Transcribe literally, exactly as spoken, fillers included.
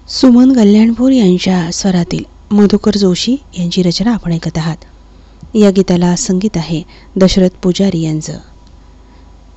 सुमन कल्याणपूर यांच्या स्वरातील मधुकर जोशी यांची रचना आपण ऐकत आहात. या गीताला संगीत आहे दशरथ पुजारी यांचं.